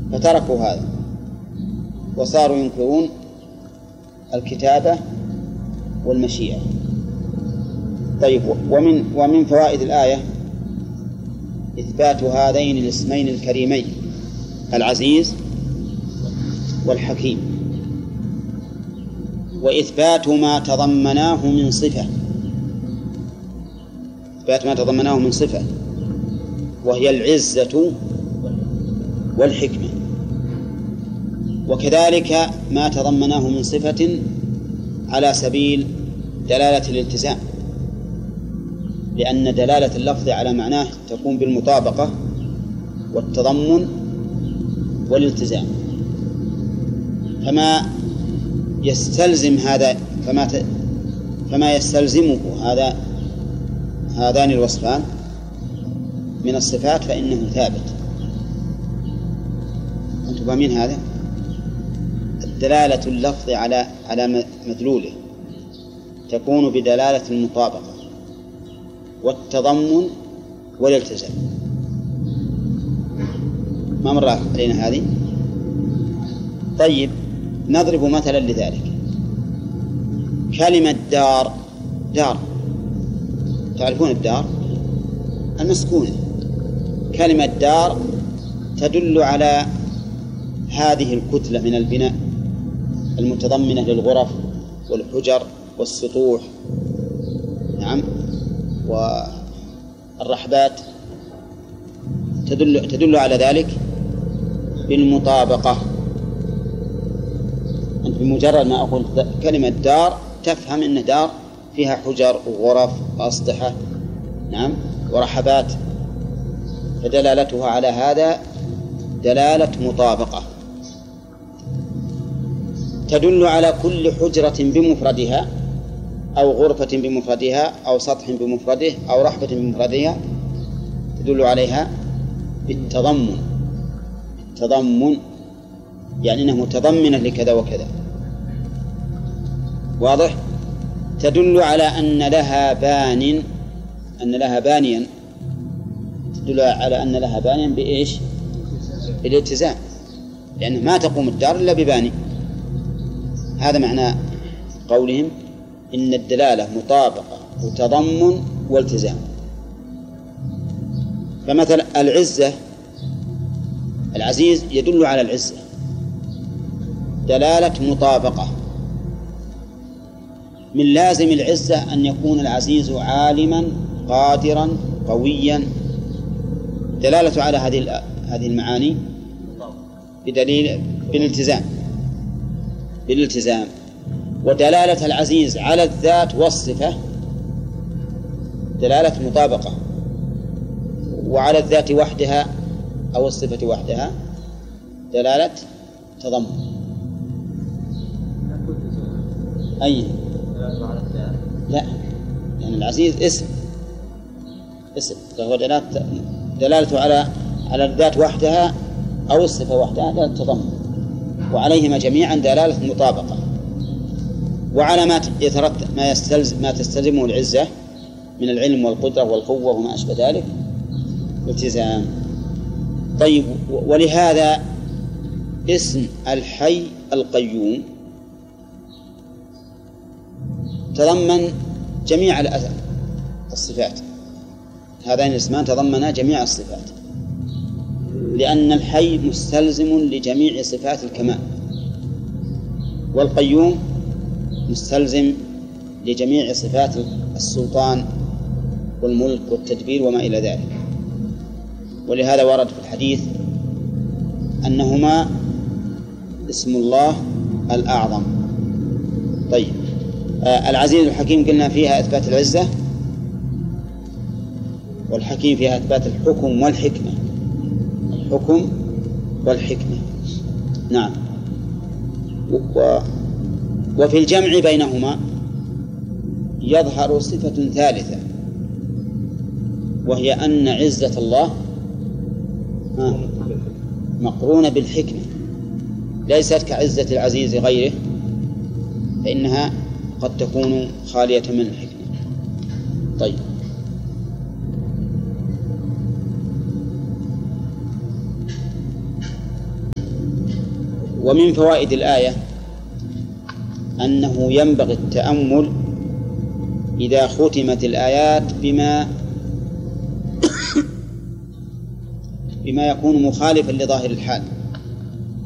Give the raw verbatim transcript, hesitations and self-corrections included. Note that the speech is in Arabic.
فتركوا هذا وصاروا ينكرون الكتابة والمشيئة. طيب، ومن ومن فوائد الآية إثبات هذين الاسمين الكريمين العزيز والحكيم، وإثبات ما تضمناه من صفة إثبات ما تضمناه من صفة وهي العزة والحكمة، وكذلك ما تضمناه من صفة على سبيل دلالة الالتزام، لأن دلالة اللفظ على معناه تكون بالمطابقة والتضمن والالتزام، فما يستلزم هذا فما ت... فما يستلزمه هذا هذان الوصفان من الصفات فإنه ثابت. أنتم فاهمين هذا؟ دلالة اللفظ على على مدلوله تكون بدلالة المطابقة والتضمن والالتزام. ما مر علينا هذه؟ طيب، نضرب مثلا لذلك. كلمة دار، دار تعرفون الدار المسكونة، كلمة دار تدل على هذه الكتلة من البناء المتضمنة للغرف والحجر والسطوح، نعم، والرحبات، تدل تدل على ذلك بالمطابقة. أنت بمجرد ما أقول كلمة دار تفهم أن دار فيها حجر وغرف وأسطحة، نعم، ورحبات، فدلالتها على هذا دلالة مطابقة تدل على كل حجرة بمفردها أو غرفة بمفردها أو سطح بمفرده أو رحبة بمفردها، تدل عليها بالتضمن التضمن يعني أنه متضمنة لكذا وكذا. واضح؟ تدل على أن لها بان أن لها بانيا تدل على أن لها بانيا بإيش؟ بالالتزام، لأنه ما تقوم الدار إلا بباني. هذا معنى قولهم إن الدلالة مطابقة وتضمن والتزام. فمثل العزة، العزيز يدل على العزة دلالة مطابقة. من لازم العزة أن يكون العزيز عالما قادرا قويا، دلالة على هذه هذه المعاني بدليل بالالتزام بالالتزام ودلالة العزيز على الذات والصفة دلالة مطابقة، وعلى الذات وحدها أو الصفة وحدها دلالة تضمن. أي لا، يعني العزيز اسم اسم فهو دلالة دلالته على على الذات وحدها أو الصفة وحدها دلالة تضمن، وعليهما جميعا دلالة مطابقة. وعلى ما يترتب ما يستلزم ما تستلزمه العزة من العلم والقدرة والقوة وما أشبه ذلك التزام. طيب، ولهذا اسم الحي القيوم تضمن جميع الصفات، هذين الاسمان تضمنا جميع الصفات، لأن الحي مستلزم لجميع صفات الكمال، والقيوم مستلزم لجميع صفات السلطان والملك والتدبير وما إلى ذلك. ولهذا ورد في الحديث أنهما اسم الله الأعظم. طيب، آه العزيز الحكيم قلنا فيها إثبات العزة، والحكيم فيها إثبات الحكم والحكمة الحكم والحكمة نعم. و وفي الجمع بينهما يظهر صفة ثالثة، وهي أن عزة الله مقرونة بالحكمة، ليست كعزة العزيز غيره، فإنها قد تكون خالية من الحكمة. طيب. ومن فوائد الآية أنه ينبغي التأمل إذا ختمت الآيات بما بما يكون مخالفا لظاهر الحال،